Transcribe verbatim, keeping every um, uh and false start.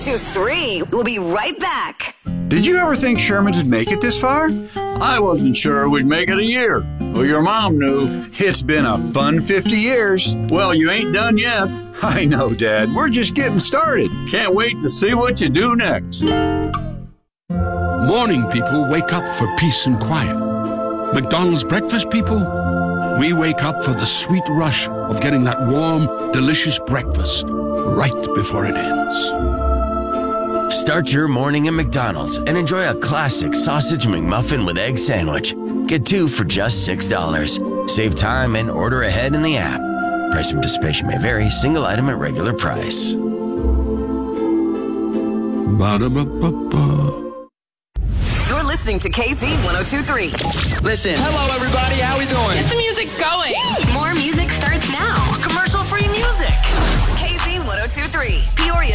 two three. We'll be right back. Did you ever think Sherman's would make it this far? I wasn't sure we'd make it a year. Well, your mom knew. It's been a fun fifty years. Well, you ain't done yet. I know, Dad. We're just getting started. Can't wait to see what you do next. Morning people wake up for peace and quiet. McDonald's breakfast people, we wake up for the sweet rush of getting that warm, delicious breakfast right before it ends. Start your morning at McDonald's and enjoy a classic sausage McMuffin with egg sandwich. Get two for just six dollars. Save time and order ahead in the app. Price and participation may vary. Single item at regular price. Ba-da-ba-ba-ba. You're listening to K Z one oh two point three. Listen. Hello, everybody. How we doing? Get the music going. More music starts now. Commercial-free music. K Z one oh two point three. Peoria.